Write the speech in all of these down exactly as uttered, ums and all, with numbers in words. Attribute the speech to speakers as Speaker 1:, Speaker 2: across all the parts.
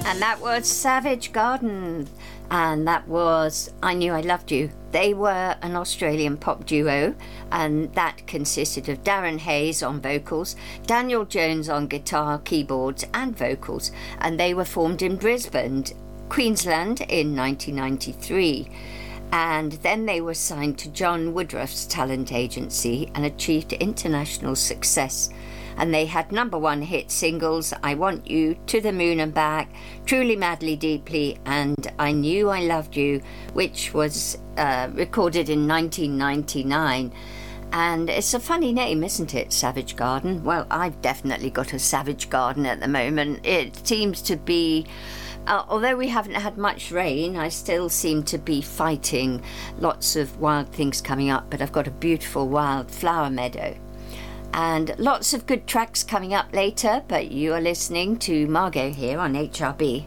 Speaker 1: And that was Savage Garden. And that was I Knew I Loved You. They were an Australian pop duo, and that consisted of Darren Hayes on vocals, Daniel Jones on guitar, keyboards and vocals, and they were formed in Brisbane, Queensland in nineteen ninety-three. And then they were signed to John Woodruff's talent agency and achieved international success. And they had number one hit singles, I Want You, To the Moon and Back, Truly Madly Deeply, and I Knew I Loved You, which was uh, recorded in nineteen ninety-nine. And it's a funny name, isn't it, Savage Garden? Well, I've definitely got a Savage Garden at the moment. It seems to be... Uh, although we haven't had much rain, I still seem to be fighting lots of wild things coming up, but I've got a beautiful wild flower meadow. And lots of good tracks coming up later, but you are listening to Margot here on H R B.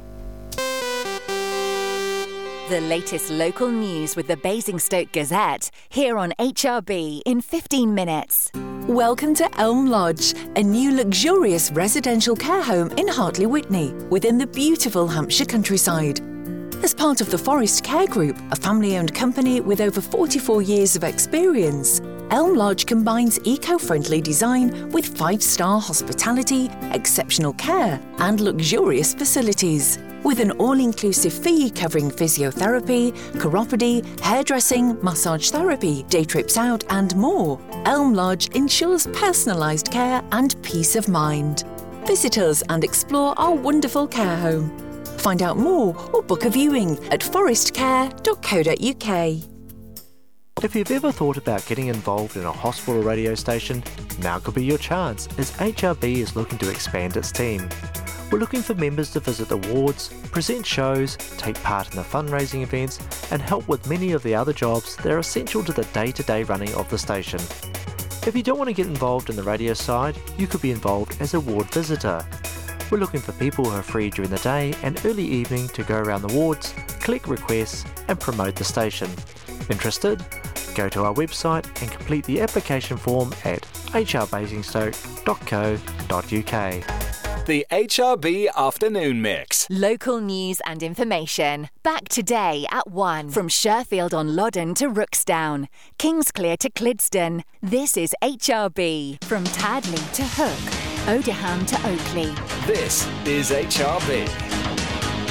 Speaker 2: The latest local news with the Basingstoke Gazette, here on H R B in fifteen minutes.
Speaker 3: Welcome to Elm Lodge, a new luxurious residential care home in Hartley Witney, within the beautiful Hampshire countryside. As part of the Forest Care Group, a family-owned company with over forty-four years of experience, Elm Lodge combines eco-friendly design with five-star hospitality, exceptional care and luxurious facilities. With an all-inclusive fee covering physiotherapy, chiropody, hairdressing, massage therapy, day trips out and more, Elm Lodge ensures personalised care and peace of mind. Visit us and explore our wonderful care home. Find out more or book a viewing at forest care dot co dot U K.
Speaker 4: If you've ever thought about getting involved in a hospital radio station, now could be your chance, as H R B is looking to expand its team. We're looking for members to visit the wards, present shows, take part in the fundraising events, and help with many of the other jobs that are essential to the day-to-day running of the station. If you don't want to get involved in the radio side, you could be involved as a ward visitor. We're looking for people who are free during the day and early evening to go around the wards, collect requests, and promote the station. Interested? Go to our website and complete the application form at h r basingstoke dot co dot U K.
Speaker 5: The H R B Afternoon Mix.
Speaker 2: Local news and information. Back today at one. From Sherfield on Loddon to Rooksdown. Kingsclear to Clidston. This is H R B. From Tadley to Hook. Odiham to Oakley.
Speaker 5: This is H R B.